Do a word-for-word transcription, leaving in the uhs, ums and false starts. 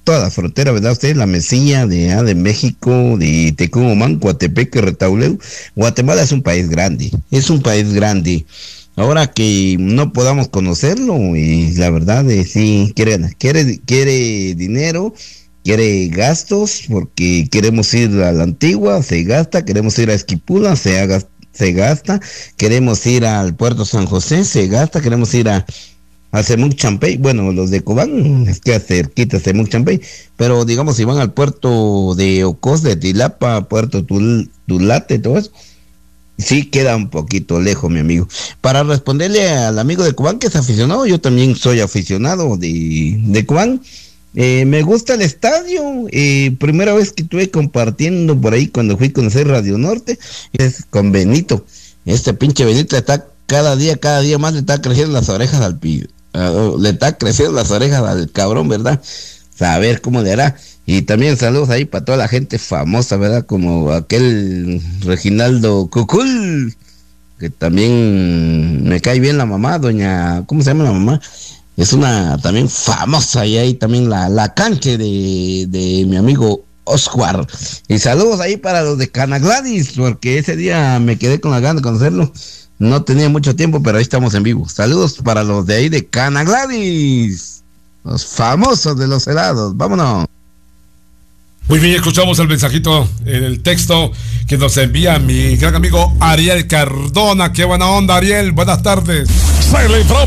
toda la frontera, ¿verdad? Usted, la Mesilla de, ah, de México, de Tecumumán, Coatepeque, Retauleu. Guatemala es un país grande, es un país grande. Ahora que no podamos conocerlo, y la verdad es sí, quiere, quiere, quiere dinero, quiere gastos, porque queremos ir a la Antigua, se gasta, queremos ir a Esquipula, se haga, se gasta, queremos ir al Puerto San José, se gasta, queremos ir a, a Semuc Champey, bueno, los de Cobán, es que cerquita Semuc Champey, pero digamos si van al puerto de Ocos, de Tilapa, Puerto Tul, Tulate, todo eso, sí queda un poquito lejos, mi amigo. Para responderle al amigo de Cobán que es aficionado, yo también soy aficionado de, de Cobán. Eh, me gusta el estadio. Eh, primera vez que estuve compartiendo por ahí cuando fui a conocer Radio Norte es con Benito. Este pinche Benito le está cada día, cada día más le está creciendo las orejas al pi, uh, le está creciendo las orejas al cabrón, ¿verdad? Saber cómo le hará. Y también saludos ahí para toda la gente famosa, ¿verdad? Como aquel Reginaldo Cucul, que también me cae bien la mamá, doña, ¿cómo se llama la mamá? Es una también famosa, y ahí también la, la canche de, de mi amigo Oscar. Y saludos ahí para los de Cana Gladys, porque ese día me quedé con la gana de conocerlo. No tenía mucho tiempo, pero ahí estamos en vivo. Saludos para los de ahí de Cana Gladys, los famosos de los helados. Vámonos. Muy bien, escuchamos el mensajito en el texto que nos envía mi gran amigo Ariel Cardona. Qué buena onda, Ariel. Buenas tardes. Se le